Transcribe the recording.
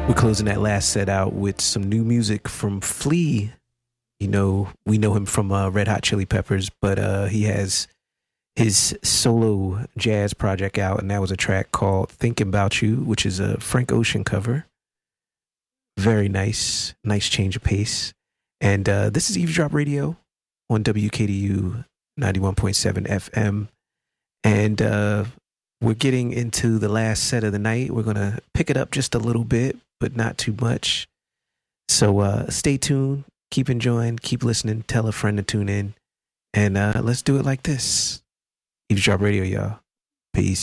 We're closing that last set out with some new music from Flea. You know, we know him from Red Hot Chili Peppers, but he has his solo jazz project out, and that was a track called Thinking About You, which is a Frank Ocean cover. Very nice. Nice change of pace. And this is Eavesdrop Radio on WKDU 91.7 FM. And we're getting into the last set of the night. We're going to pick it up just a little bit, but not too much. So stay tuned. Keep enjoying. Keep listening. Tell a friend to tune in. And let's do it like this. Eavesdrop Radio, y'all. Peace.